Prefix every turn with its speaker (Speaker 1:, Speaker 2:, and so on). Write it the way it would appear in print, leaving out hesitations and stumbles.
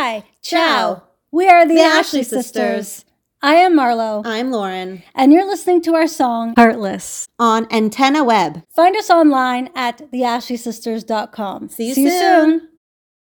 Speaker 1: Hi.
Speaker 2: Ciao.
Speaker 1: We are the
Speaker 2: Ashley
Speaker 1: Ashley
Speaker 2: Sisters.
Speaker 1: Sisters. I am Marlo.
Speaker 2: I'm Lauren.
Speaker 1: And you're listening to our song, Heartless.
Speaker 2: On Antenna Web.
Speaker 1: Find us online at theashleysisters.com.
Speaker 2: See you soon.